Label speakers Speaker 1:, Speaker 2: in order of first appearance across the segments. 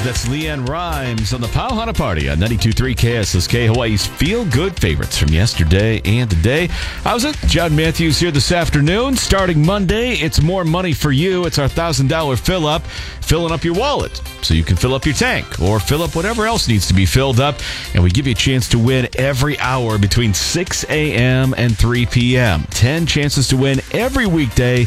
Speaker 1: That's Leanne Rimes on the Pauhana Party on 92.3 KSSK, Hawaii's feel-good favorites from yesterday and today. How's it? John Matthews here this afternoon. Starting Monday, it's more money for you. It's our $1,000 fill-up, filling up your wallet so you can fill up your tank or fill up whatever else needs to be filled up. And we give you a chance to win every hour between 6 a.m. and 3 p.m. 10 chances to win every weekday.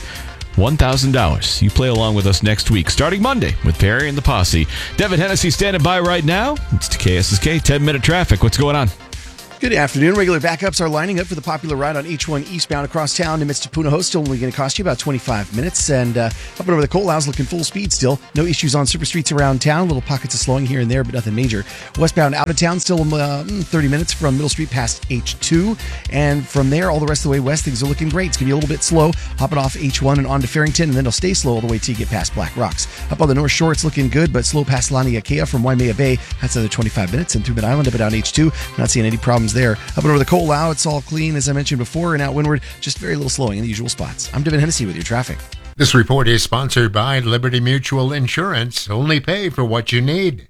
Speaker 1: $1,000. You play along with us next week, starting Monday with Perry and the Posse. Devin Hennessy standing by right now. It's the KSSK 10-minute traffic. What's going on?
Speaker 2: Good afternoon. Regular backups are lining up for the popular ride on H1 eastbound across town to Mr. Punahou. Still only going to cost you about 25 minutes. And up and over the Coal House, looking full speed still. No issues on super streets around town. Little pockets of slowing here and there, but nothing major. Westbound out of town, still 30 minutes from Middle Street past H2. And from there, all the rest of the way west, things are looking great. It's going to be a little bit slow, hopping off H1 and on to Farrington, and then it'll stay slow all the way till you get past Black Rocks. Up on the North Shore, it's looking good, but slow past Laniakea from Waimea Bay. That's another 25 minutes. And through Mid-Island, up and down H2, not seeing any problems there. Up and over the Coal Out, it's all clean, as I mentioned before, and out windward, just very little slowing in the usual spots. I'm Devin Hennessy with your traffic.
Speaker 3: This report is sponsored by Liberty Mutual Insurance. Only pay for what you need.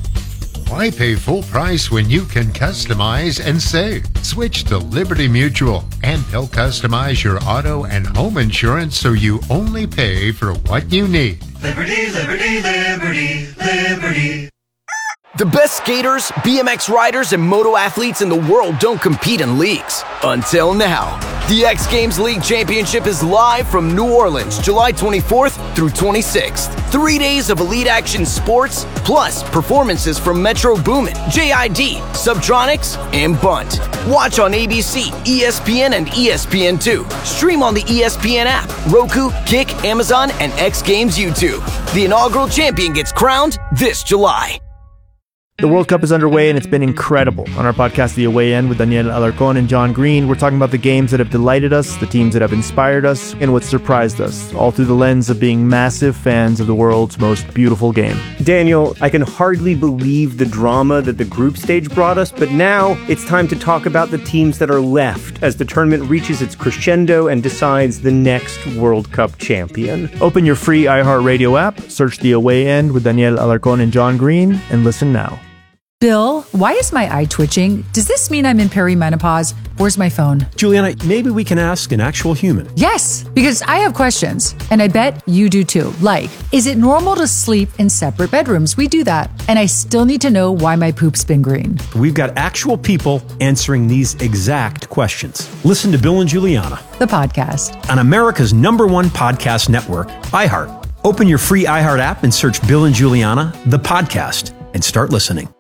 Speaker 3: Why pay full price when you can customize and save? Switch to Liberty Mutual, and they'll customize your auto and home insurance so you only pay for what you need.
Speaker 4: Liberty, liberty, liberty, liberty.
Speaker 5: The best skaters, BMX riders, and moto athletes in the world don't compete in leagues. Until now. The X Games League Championship is live from New Orleans, July 24th through 26th. 3 days of elite action sports, plus performances from Metro Boomin, JID, Subtronics, and Bunt. Watch on ABC, ESPN, and ESPN2. Stream on the ESPN app, Roku, Kick, Amazon, and X Games YouTube. The inaugural champion gets crowned this July.
Speaker 6: The World Cup is underway, and it's been incredible. On our podcast, The Away End, with Daniel Alarcon and John Green, we're talking about the games that have delighted us, the teams that have inspired us, and what surprised us, all through the lens of being massive fans of the world's most beautiful game.
Speaker 7: Daniel, I can hardly believe the drama that the group stage brought us, but now it's time to talk about the teams that are left as the tournament reaches its crescendo and decides the next World Cup champion.
Speaker 6: Open your free iHeartRadio app, search The Away End with Daniel Alarcon and John Green, and listen now.
Speaker 8: Bill, why is my eye twitching? Does this mean I'm in perimenopause? Where's my phone?
Speaker 9: Juliana, maybe we can ask an actual human.
Speaker 8: Yes, because I have questions, and I bet you do too. Like, is it normal to sleep in separate bedrooms? We do that. And I still need to know why my poop's been green.
Speaker 9: We've got actual people answering these exact questions. Listen to Bill and Juliana,
Speaker 8: the podcast,
Speaker 9: on America's #1 podcast network, iHeart. Open your free iHeart app and search Bill and Juliana, the podcast, and start listening.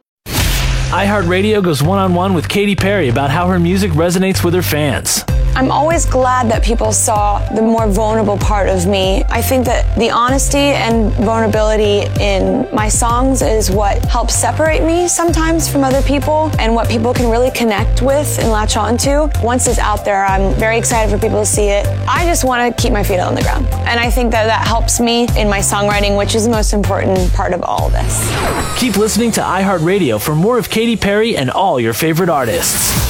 Speaker 10: iHeartRadio goes one-on-one with Katy Perry about how her music resonates with her fans.
Speaker 11: I'm always glad that people saw the more vulnerable part of me. I think that the honesty and vulnerability in my songs is what helps separate me sometimes from other people and what people can really connect with and latch on to. Once it's out there, I'm very excited for people to see it. I just want to keep my feet on the ground. And I think that that helps me in my songwriting, which is the most important part of all of this.
Speaker 10: Keep listening to iHeartRadio for more of Katy Perry and all your favorite artists.